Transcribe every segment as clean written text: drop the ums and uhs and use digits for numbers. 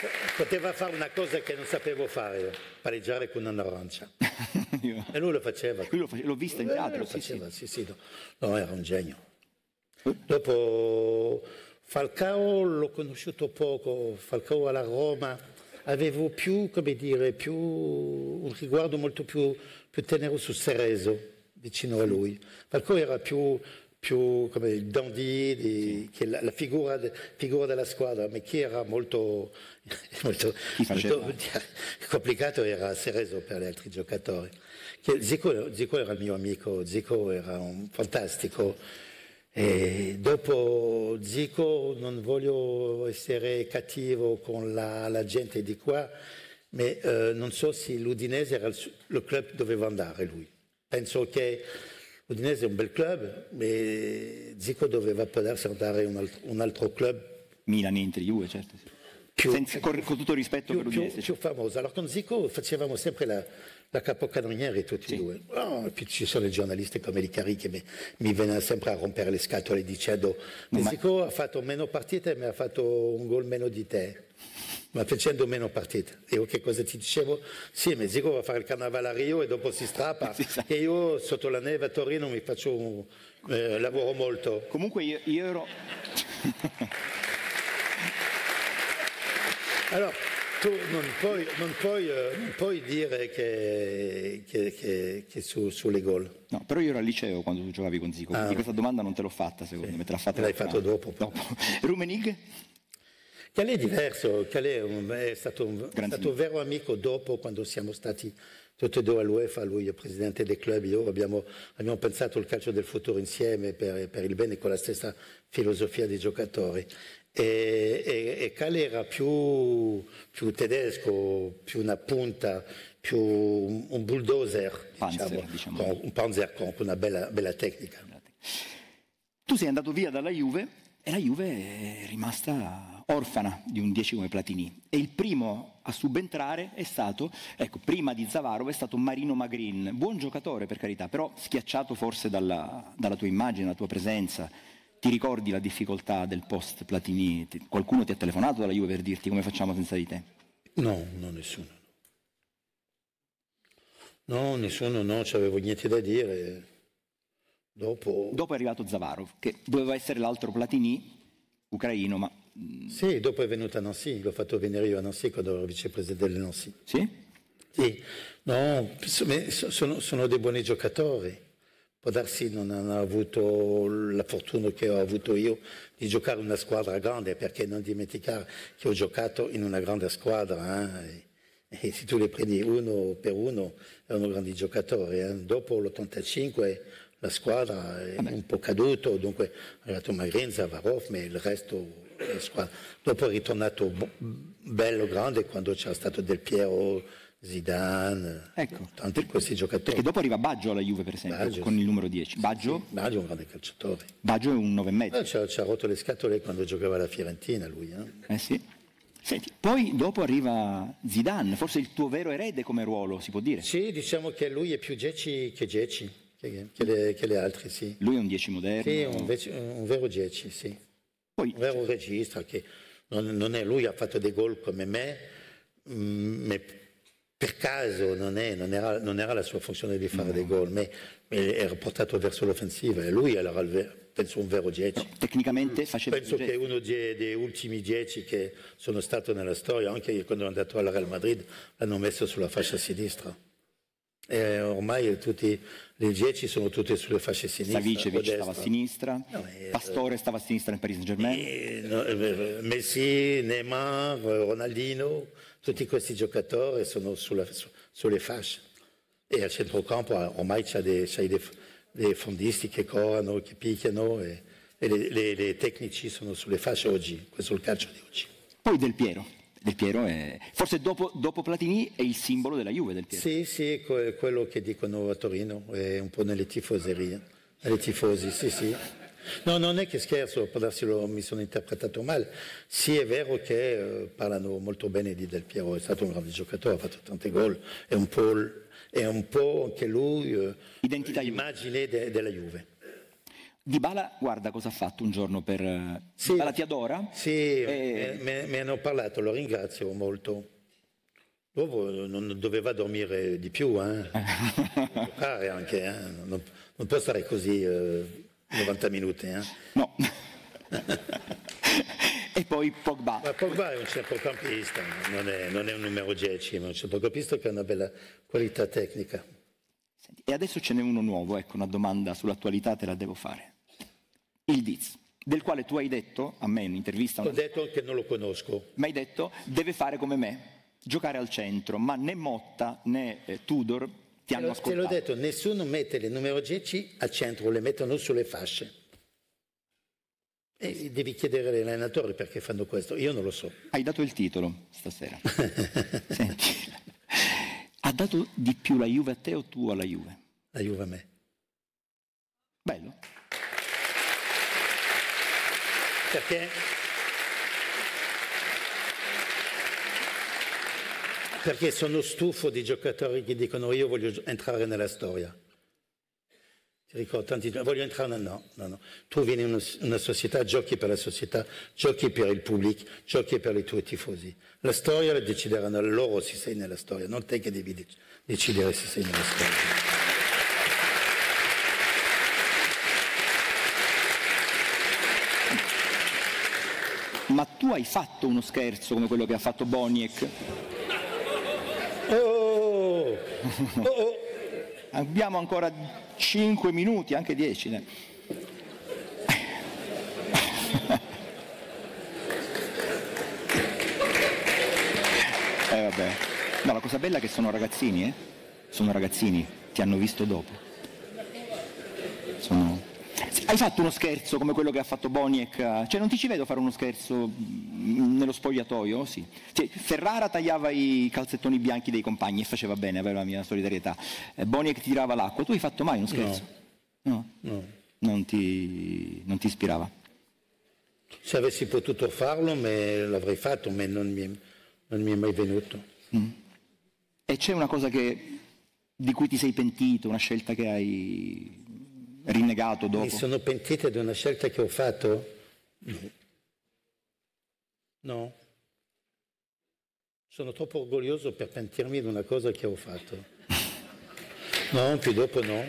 poteva fare una cosa che non sapevo fare, pareggiare con un'arancia. E lui lo faceva. L'ho vista in teatro. Lo faceva, sì. No, era un genio. Dopo Falcao l'ho conosciuto poco. Falcao alla Roma avevo più, come dire, un riguardo molto più tenero su Cerezo, vicino a lui. Falcao era più come il dandy, che la figura della squadra, ma chi era molto complicato era Cerezo per gli altri giocatori. Zico era il mio amico, Zico era un fantastico. E dopo Zico non voglio essere cattivo con la gente di qua, ma non so se l'Udinese era il club che doveva andare lui. Penso che l'Udinese è un bel club, ma Zico doveva potersi andare in un altro club. Milan, Inter, Juve, certo. Con tutto il rispetto per l'Udinese. Più famoso. Allora con Zico facevamo sempre la capocannoniere tutti e due. E poi ci sono i giornalisti come Licari che mi vengono sempre a rompere le scatole dicendo Zico ha fatto meno partite ma ha fatto un gol meno di te. Ma facendo meno partite. E io che cosa ti dicevo? Sì, ma Zico va a fare il carnevale a Rio e dopo si strappa. E io sotto la neve a Torino mi faccio lavoro molto. Comunque io ero... Allora, tu non puoi dire che sulle gol. No, però io ero al liceo quando tu giocavi con Zico, quindi questa domanda non te l'ho fatta, secondo me, te l'ha fatta. L'hai fatto dopo. Rummenigge? Calè è diverso, Calè è stato un vero amico dopo, quando siamo stati tutti e due all'UEFA, lui è presidente del club, io abbiamo pensato il calcio del futuro insieme per il bene con la stessa filosofia dei giocatori. E Calè era più tedesco, più una punta, più un bulldozer, diciamo. Un panzer con una bella tecnica. Tu sei andato via dalla Juve e la Juve è rimasta orfana di un 10 come Platini e il primo a subentrare è stato, prima di Zavarov è stato Marino Magrin, buon giocatore per carità, però schiacciato forse dalla tua immagine, dalla tua presenza. Ti ricordi la difficoltà del post Platini? Qualcuno ti ha telefonato dalla Juve per dirti come facciamo senza di te? No, nessuno. No, nessuno, non c'avevo niente da dire. Dopo è arrivato Zavarov, che doveva essere l'altro Platini ucraino, ma... Sì, dopo è venuto a Nancy, l'ho fatto venire io a Nancy quando ero vicepresidente del Nancy. Sì? Sì, no, sono dei buoni giocatori. Può darsi non hanno avuto la fortuna che ho avuto io di giocare in una squadra grande, perché non dimenticare che ho giocato in una grande squadra. E se tu li prendi uno per uno, erano grandi giocatori. Dopo l'85 la squadra è un po' caduto, dunque è arrivato Magrin, Zavarov, ma il resto della squadra. Dopo è ritornato bello grande quando c'era stato Del Piero, Zidane, tanti questi giocatori. Perché dopo arriva Baggio alla Juve, per esempio, con il numero 10. Baggio? Sì, Baggio è un grande calciatore. Baggio è un 9,5. Ci ha rotto le scatole quando giocava alla Fiorentina lui. Sì. Senti, poi dopo arriva Zidane, forse il tuo vero erede come ruolo, si può dire? Sì, diciamo che lui è più 10 che 10, che le altre, sì. Lui è un 10 moderno? Sì, un vero 10, sì. Poi, un vero regista, che non è lui, ha fatto dei gol come me, ma per caso non era la sua funzione di fare dei gol, ma era portato verso l'offensiva e lui era penso un vero 10. No, tecnicamente faceva. Penso che è uno dei ultimi 10 che sono stato nella storia, anche quando è andato al Real Madrid l'hanno messo sulla fascia sinistra. E ormai tutti le 10 sono tutte sulle fasce sinistre. Savicevic stava a sinistra, Pastore stava a sinistra nel Paris Saint-Germain. Messi, Neymar, Ronaldinho, tutti questi giocatori sono sulle fasce. E al centrocampo ormai c'è dei fondisti che corrono, che picchiano e le tecnici sono sulle fasce oggi. Questo è il calcio di oggi. Poi Del Piero è... Forse dopo Platini è il simbolo della Juve, Del Piero. Sì, è quello che dicono a Torino, è un po' nelle tifoserie, nelle tifosi, sì. No, non è che scherzo, può darsi mi sono interpretato male. Sì, è vero che parlano molto bene di Del Piero, è stato un grande giocatore, ha fatto tanti gol, è un po' anche lui l'immagine della Juve. Dybala, guarda cosa ha fatto un giorno per... Sì, Dybala ti adora? Sì, me hanno parlato, lo ringrazio molto. Dopo non doveva dormire di più, giocare anche, non può stare così 90 minuti. No. E poi Pogba. Ma Pogba è un centrocampista, non è un numero 10, ma è un centrocampista che ha una bella qualità tecnica. Senti, e adesso ce n'è uno nuovo, ecco, una domanda sull'attualità te la devo fare. Il Diz, del quale tu hai detto, a me in un'intervista... Ho detto che non lo conosco. Mi hai detto, deve fare come me, giocare al centro, ma né Motta né Tudor ti hanno ascoltato. Te l'ho detto, nessuno mette le numero 10 al centro, le mettono sulle fasce. E devi chiedere agli allenatori perché fanno questo, io non lo so. Hai dato il titolo stasera. Senti, ha dato di più la Juve a te o tu alla Juve? La Juve a me. Bello. Perché sono stufo di giocatori che dicono io voglio entrare nella storia. Ti ricordo tanti voglio entrare, no. Tu vieni in una società, giochi per la società, giochi per il pubblico, giochi per i tuoi tifosi. La storia la decideranno loro se sei nella storia, non te che devi decidere se sei nella storia. Ma tu hai fatto uno scherzo come quello che ha fatto Boniek? Oh! Abbiamo ancora 5 minuti, anche 10. Vabbè. No, la cosa bella è che sono ragazzini, Sono ragazzini, ti hanno visto dopo. Hai fatto uno scherzo come quello che ha fatto Boniek? Cioè non ti ci vedo fare uno scherzo nello spogliatoio? Sì. Cioè, Ferrara tagliava i calzettoni bianchi dei compagni e faceva bene, aveva la mia solidarietà. Boniek ti tirava l'acqua. Tu hai fatto mai uno scherzo? No. Non ti ispirava? Se avessi potuto farlo l'avrei fatto, ma non mi è mai venuto. E c'è una cosa di cui ti sei pentito, una scelta che hai rinnegato dopo? Mi sono pentito di una scelta che ho fatto? No. Sono troppo orgoglioso per pentirmi di una cosa che ho fatto. No, più dopo no.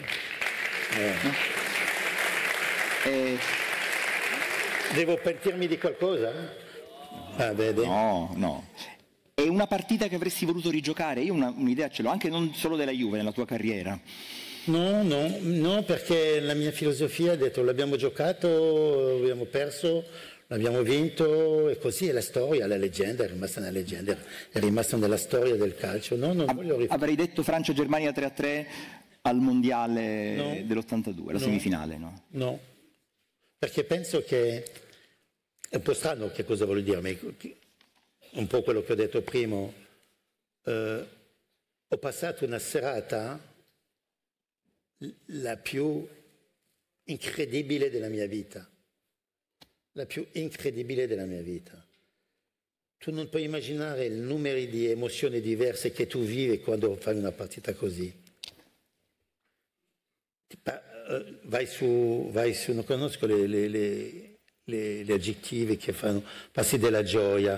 Devo pentirmi di qualcosa? Vedi? No. È una partita che avresti voluto rigiocare? Io un'idea ce l'ho, anche non solo della Juve, nella tua carriera. No, perché la mia filosofia ha detto l'abbiamo giocato, abbiamo perso, l'abbiamo vinto e così è la storia, la leggenda è rimasta una leggenda, è rimasta nella storia del calcio. No, non voglio rifare. Avrei detto Francia-Germania 3-3 al mondiale dell'82, la semifinale, no? No, perché penso che è un po' strano che cosa voglio dire, ma un po' quello che ho detto prima. Ho passato una serata la più incredibile della mia vita. La più incredibile della mia vita. Tu non puoi immaginare il numero di emozioni diverse che tu vivi quando fai una partita così. Vai su, non conosco le aggettivi che fanno, passi dalla gioia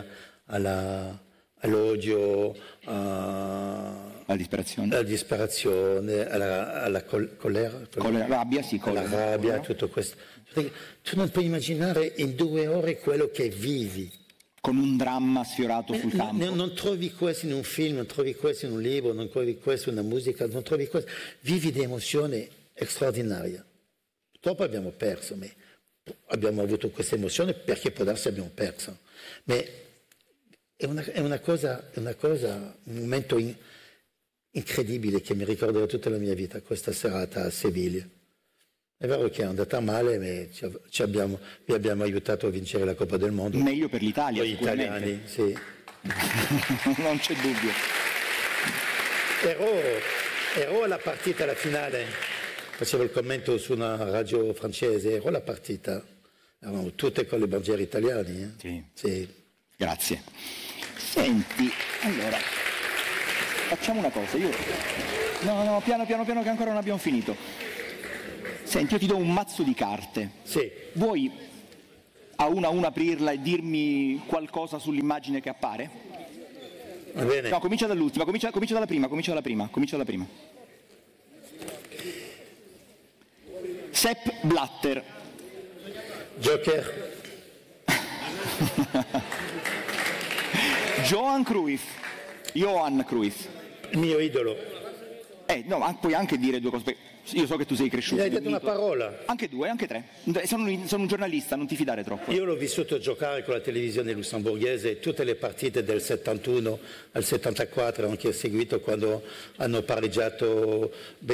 all'odio, alla disperazione, alla collera, rabbia, alla rabbia, tutto questo. Tu non puoi immaginare in 2 ore quello che vivi. Con un dramma sfiorato sul campo. Non trovi questo in un film, non trovi questo in un libro, non trovi questo in una musica, non trovi questo. Vivi di emozione straordinaria. Purtroppo abbiamo perso, ma abbiamo avuto questa emozione perché può darsi abbiamo perso. Ma è una cosa, un momento incredibile che mi ricorderò tutta la mia vita, questa serata a Siviglia. È vero che è andata male, ma vi abbiamo aiutato a vincere la Coppa del Mondo. Meglio per l'Italia, gli italiani, sì. Non c'è dubbio. Ero alla partita, alla finale, facevo il commento su una radio francese, ero alla partita, eravamo tutte con le bandiere italiane. Sì. Grazie. Senti, allora, facciamo una cosa, No, piano che ancora non abbiamo finito. Senti, io ti do un mazzo di carte. Sì. Vuoi a una aprirla e dirmi qualcosa sull'immagine che appare? Va bene. No, comincia dall'ultima, comincia dalla prima. Sepp Blatter. Joker. Johan Cruyff. Il mio idolo. No, puoi anche dire due cose. Io so che tu sei cresciuto. Mi hai detto una parola. Anche due, anche tre. Sono un giornalista, non ti fidare troppo. Io l'ho vissuto giocare con la televisione lussemburghese, tutte le partite del 71 al 74, anche seguito quando hanno pareggiato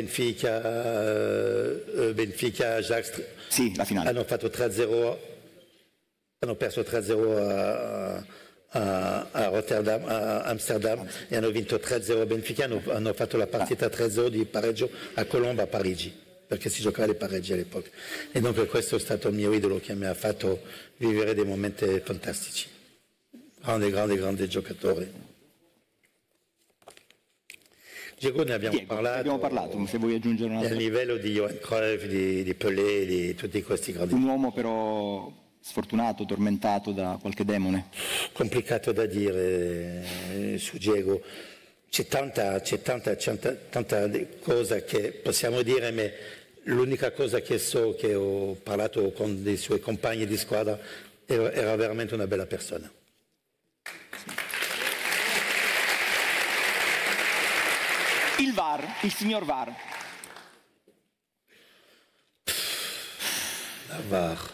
Benfica, Ajax. Sì, la finale. Hanno fatto 3-0, hanno perso 3-0 a Rotterdam, a Amsterdam, e hanno vinto 3-0 a Benfica, hanno fatto la partita 3-0 di pareggio a Colombo a Parigi, perché si giocava le pareggi all'epoca. E dunque questo è stato il mio idolo che mi ha fatto vivere dei momenti fantastici. Grande giocatore. Diego ne abbiamo parlato, se vuoi aggiungere una cosa. A livello di Johan Cruyff, di Pelé, di tutti questi grandi. Un uomo però sfortunato, tormentato da qualche demone. Complicato da dire su Diego. C'è tanta cosa che possiamo dire, ma l'unica cosa che so, che ho parlato con dei suoi compagni di squadra, era veramente una bella persona. Il VAR, il signor VAR. La VAR.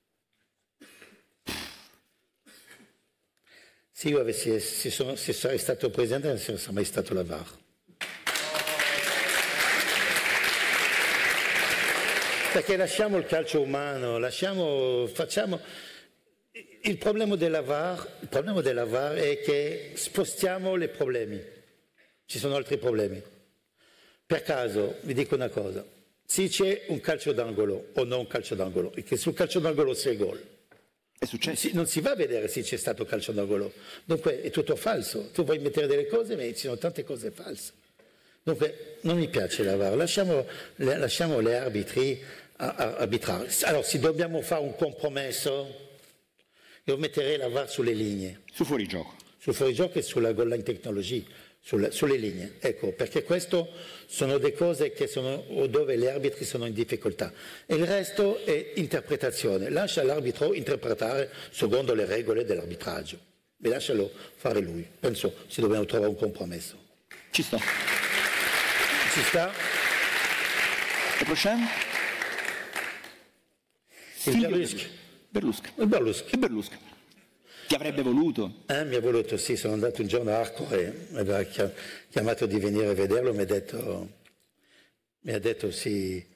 Se io se sarei stato presidente non sarebbe mai stato la VAR. Perché lasciamo il calcio umano, facciamo. Il problema della VAR è che spostiamo i problemi. Ci sono altri problemi. Per caso, vi dico una cosa, se c'è un calcio d'angolo o non un calcio d'angolo, e che sul calcio d'angolo c'è gol, è successo. Non si va a vedere se c'è stato calcio d'angolo, dunque è tutto falso. Tu vuoi mettere delle cose, ma ci sono tante cose false. Dunque non mi piace la VAR, lasciamo gli arbitri arbitrare. Allora, se dobbiamo fare un compromesso, io metterei la VAR sulle linee. Su fuorigioco. Su fuorigioco e sulla goal line technology, sulle linee. Ecco, perché questo sono delle cose che sono dove gli arbitri sono in difficoltà. E il resto è interpretazione. Lascia l'arbitro interpretare secondo le regole dell'arbitraggio. E lascialo fare lui. Penso se dobbiamo trovare un compromesso. Ci sta. Ci sta? Le prochaine? Berluschi. Ti avrebbe voluto? Mi ha voluto, sì, sono andato un giorno a Arcore, mi aveva chiamato di venire a vederlo, mi ha detto sì,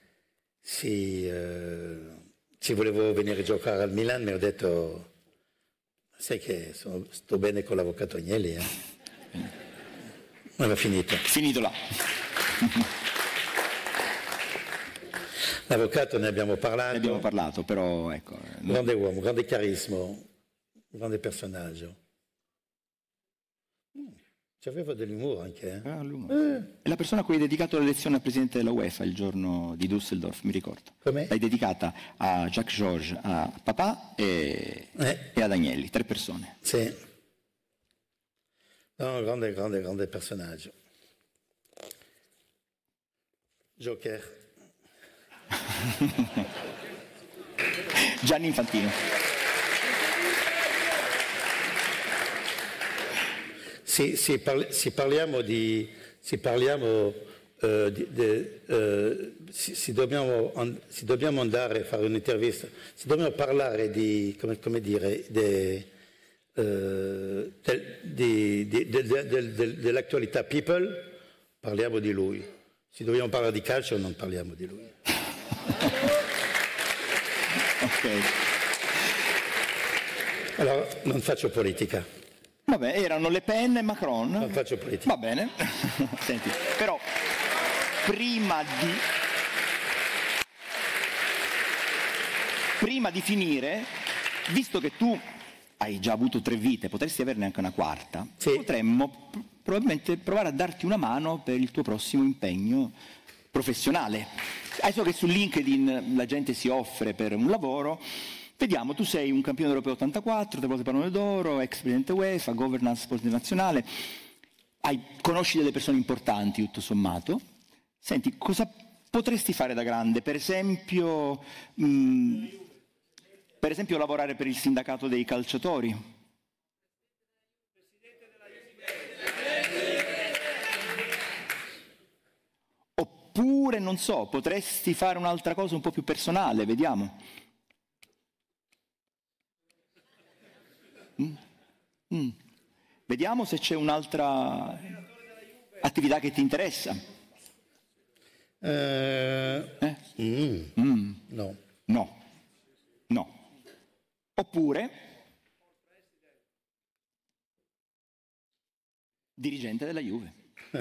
volevo venire a giocare al Milan, mi ha detto, sai che sto bene con l'avvocato Agnelli, Ma va finito. Finito là. L'avvocato ne abbiamo parlato. Ne abbiamo parlato, però ecco. Grande uomo, grande carisma. Grande personaggio. C'aveva dell'umore anche. È la persona a cui hai dedicato la lezione al presidente della UEFA il giorno di Düsseldorf, mi ricordo. Come? L'hai dedicata a Jacques Georges, a papà e ad Agnelli, 3 persone. Sì. No, grande personaggio. Joker. Gianni Infantino. Se parliamo se dobbiamo andare a fare un'intervista, se dobbiamo parlare di, come dire, dell'attualità people, parliamo di lui. Se dobbiamo parlare di calcio, non parliamo di lui. Ok. Allora, non faccio politica. Vabbè, erano Le Pen e Macron. Non faccio politica. Va bene. Senti, però prima di finire, visto che tu hai già avuto 3 vite, potresti averne anche una quarta, sì. Potremmo probabilmente provare a darti una mano per il tuo prossimo impegno professionale. Adesso che su LinkedIn la gente si offre per un lavoro, vediamo, tu sei un campione europeo 84, 3 volte pallone d'oro, ex presidente UEFA, governance sportiva nazionale, conosci delle persone importanti tutto sommato. Senti, cosa potresti fare da grande? Per esempio lavorare per il sindacato dei calciatori? Oppure, non so, potresti fare un'altra cosa un po' più personale, vediamo. Vediamo se c'è un'altra attività che ti interessa. No. No. Oppure dirigente della Juve.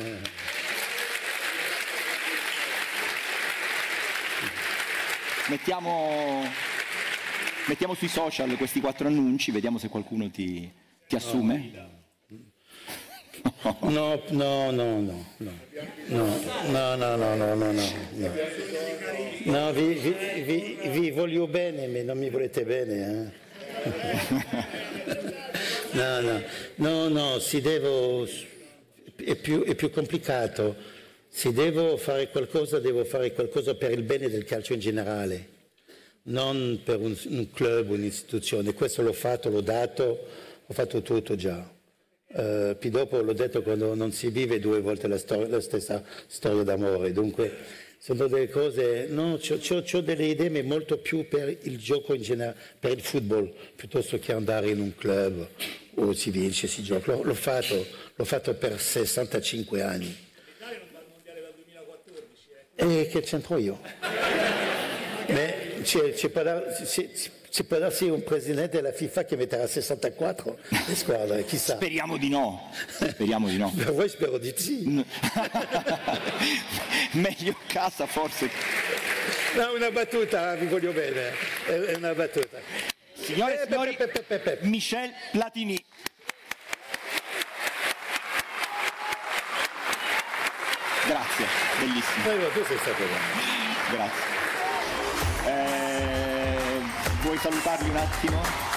Mettiamo sui social questi 4 annunci, vediamo se qualcuno ti assume. No. No, vi voglio bene, ma non mi volete bene. No, è più complicato. Se devo fare qualcosa per il bene del calcio in generale, non per un club, un'istituzione. Questo l'ho fatto, l'ho dato, ho fatto tutto già. Poi dopo l'ho detto, quando non si vive 2 volte la stessa storia d'amore, dunque sono delle cose, no, c'ho delle idee, ma molto più per il gioco in generale, per il football, piuttosto che andare in un club o si vince, si gioca. L'ho fatto per 65 anni. E che c'entro io? Ci può darsi un presidente della FIFA che metterà 64 le squadre, chissà. Speriamo di no. Per voi spero di sì. Meglio casa forse. No, una battuta, vi voglio bene. È una battuta. Signore e signori, Michel Platini. Grazie, bellissimo. Tu sei stato Grazie. Vuoi salutarli un attimo?